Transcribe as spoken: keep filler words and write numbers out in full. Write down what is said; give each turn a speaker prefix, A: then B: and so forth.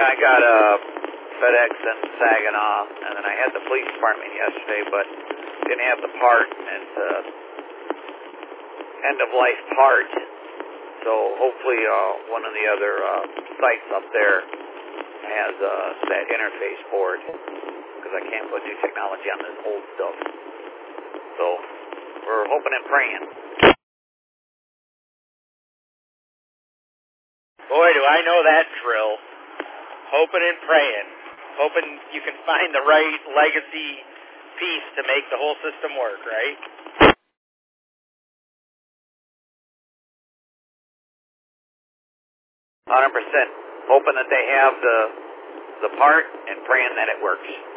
A: Yeah, I got a FedEx in Saginaw, and then I had the police department yesterday, but didn't have the part. It's a end-of-life part, so hopefully uh, one of the other uh, sites up there has uh, that interface for it, because I can't put new technology on this old stuff. So we're hoping and praying.
B: Boy, do I know that drill. Hoping and praying. Hoping you can find the right legacy piece to make the whole system work, right?
A: one hundred percent. Hoping that they have the the part and praying that it works.